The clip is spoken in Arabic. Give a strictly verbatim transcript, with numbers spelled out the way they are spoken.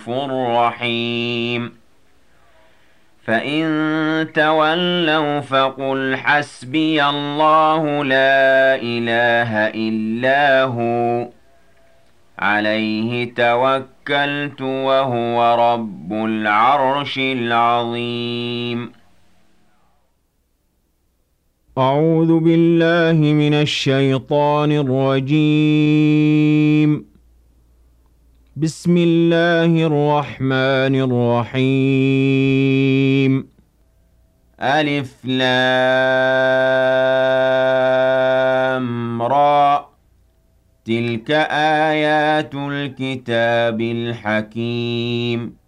رحيم فإن تولوا فقل حسبي الله لا إله إلا هو عليه توكلت وهو رب العرش العظيم. أعوذ بالله من الشيطان الرجيم. بسم الله الرحمن الرحيم. ألف لام را تلك آيات الكتاب الحكيم